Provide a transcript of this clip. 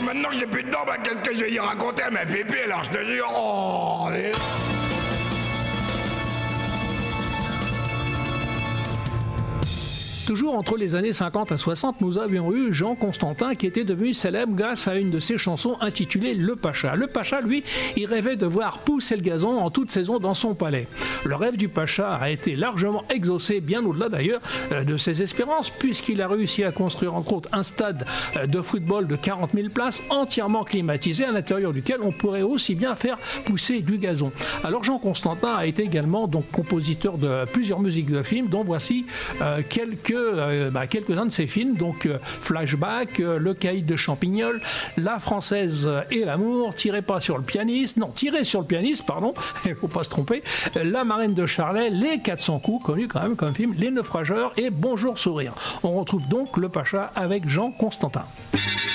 maintenant que j'ai plus de dents, bah, qu'est-ce que je vais y raconter à ma pépé, alors je te jure. Oh, allez. Toujours entre les années 50 à 60, nous avions eu Jean Constantin qui était devenu célèbre grâce à une de ses chansons intitulée Le Pacha. Le Pacha, lui, il rêvait de voir pousser le gazon en toute saison dans son palais. Le rêve du Pacha a été largement exaucé, bien au-delà d'ailleurs de ses espérances, puisqu'il a réussi à construire entre autres un stade de football de 40 000 places entièrement climatisé, à l'intérieur duquel on pourrait aussi bien faire pousser du gazon. Alors Jean Constantin a été également donc compositeur de plusieurs musiques de films, dont voici quelques-uns de ces films, donc Flashback, Le Caïd de Champignol, La Française et l'amour, Tirez sur le pianiste, pardon, il ne faut pas se tromper, La Marraine de Charlet, Les 400 coups, connu quand même comme film, Les Naufrageurs et Bonjour Sourire. On retrouve donc le Pacha avec Jean Constantin.